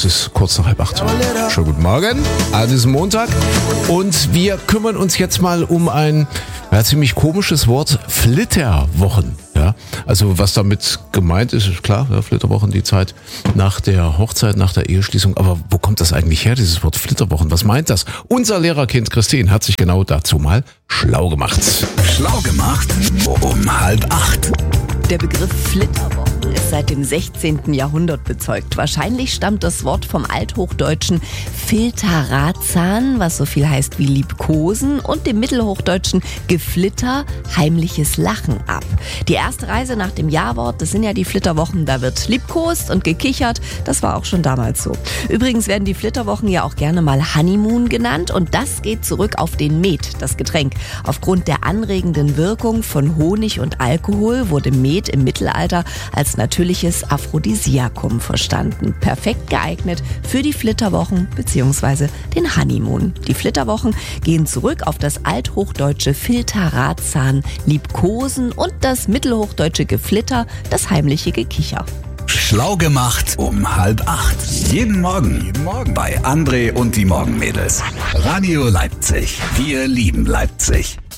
Es ist kurz nach 7:30. Schönen guten Morgen an diesem Montag. Und wir kümmern uns jetzt mal um ein ziemlich komisches Wort, Flitterwochen. Ja, also was damit gemeint ist klar, ja, Flitterwochen, die Zeit nach der Hochzeit, nach der Eheschließung. Aber wo kommt das eigentlich her, dieses Wort Flitterwochen? Was meint das? Unser Lehrerkind Christine hat sich genau dazu mal schlau gemacht. Schlau gemacht um 7:30. Der Begriff Flitterwochen ist seit dem 16. Jahrhundert bezeugt. Wahrscheinlich stammt das Wort vom althochdeutschen Filterazan, was so viel heißt wie liebkosen, und dem mittelhochdeutschen Geflitter, heimliches Lachen ab. Die erste Reise nach dem Jahrwort, das sind ja die Flitterwochen, da wird liebkost und gekichert. Das war auch schon damals so. Übrigens werden die Flitterwochen ja auch gerne mal Honeymoon genannt, und das geht zurück auf den Met, das Getränk. Aufgrund der anregenden Wirkung von Honig und Alkohol wurde Met im Mittelalter als natürliches Aphrodisiakum verstanden. Perfekt geeignet für die Flitterwochen bzw. den Honeymoon. Die Flitterwochen gehen zurück auf das althochdeutsche Filterazan, liebkosen, und das mittelhochdeutsche Geflitter, das heimliche Gekicher. Schlau gemacht um 7:30. Jeden Morgen bei André und die Morgenmädels. Radio Leipzig. Wir lieben Leipzig.